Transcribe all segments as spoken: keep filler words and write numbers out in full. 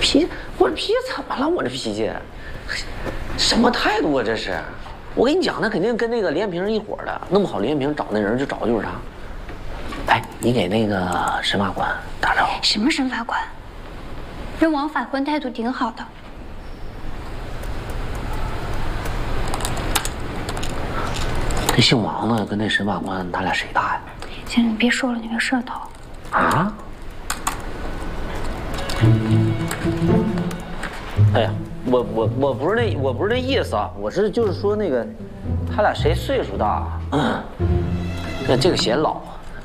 脾我这脾气怎么了？我这脾气，什么态度啊？这是，我跟你讲，那肯定跟那个连平一伙的，弄不好连平找那人就找的就是他。哎，你给那个审法官打招呼。 什么审法官？人王法官态度挺好的。 这姓王的跟那审法官，他俩谁大呀？ 行了，你别说了，你别舌头。 啊？哎呀，我我我不是那我不是那意思啊，我是就是说那个，他俩谁岁数大？嗯，这这个显老。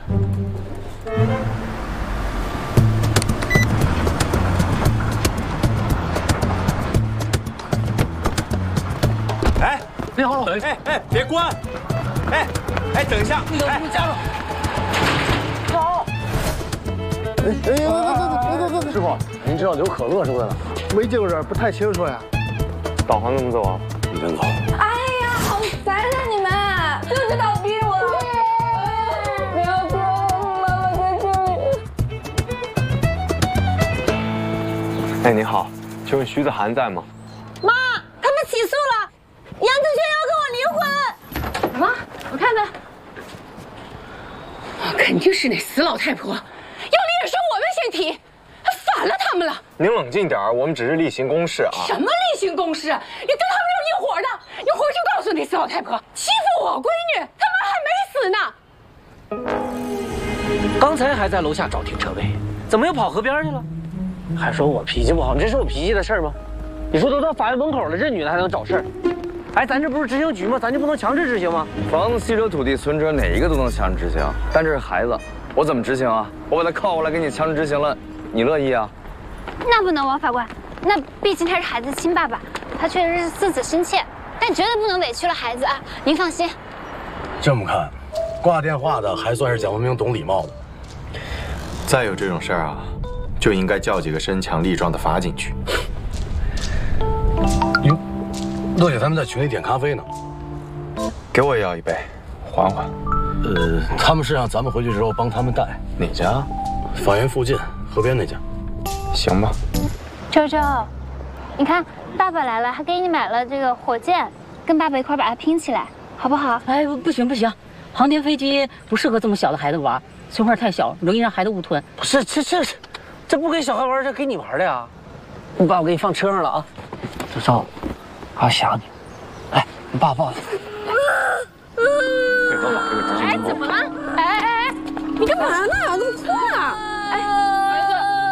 哎， 你好， 哎哎，别关！哎哎，等一下， 那个哎， 加入。你好。 哎哎，别别别别别！ 师傅，您知道刘可乐是不是？ 没见过人，不太清楚呀。 导航怎么走啊？ 你跟走。 哎呀，好烦啊你们！就知道逼我。不要说，妈妈在这里。 哎，你好，请问徐子涵在吗？ 妈，他们起诉了，杨子轩要跟我离婚。 什么？我看看。肯定是那死老太婆，要离也是我们先提，还反了他们了。 您冷静点儿，我们只是例行公事啊。 什么例行公事？你跟他们是一伙的，一会儿就告诉那死老太婆欺负我闺女，他们还没死呢。 刚才还在楼下找停车位，怎么又跑河边去了？还说我脾气不好，你这是有脾气的事儿吗？你说都到法院门口了，这女的还能找事儿？哎，咱这不是执行局吗？咱就不能强制执行吗？ 房子、汽车、土地、存折，哪一个都能强制执行。但这是孩子，我怎么执行啊？我把他铐过来给你强制执行了，你乐意啊？ 那不能，王法官，那毕竟他是孩子的亲爸爸，他确实是思子心切，但绝对不能委屈了孩子啊！您放心。 这么看，挂电话的还算是讲文明、懂礼貌的。 再有这种事儿啊，就应该叫几个身强力壮的法警去。 哟，乐姐他们在群里点咖啡呢， 给我也要一杯，缓缓。 呃，他们是让咱们回去之后帮他们带。 哪家？ 法院附近河边那家。 行吧。 周周，你看爸爸来了，还给你买了这个火箭，跟爸爸一块把它拼起来，好不好？ 哎，不行不行，航天飞机不适合这么小的孩子玩，碎块太小，容易让孩子误吞。 不是，这这这不给小孩玩，这给你玩的呀！你爸，我给你放车上了啊。周周，我想你。来，你爸抱你。 别走，别走， 哎，怎么了？哎哎哎，你干嘛呢？这么哭啊？哎。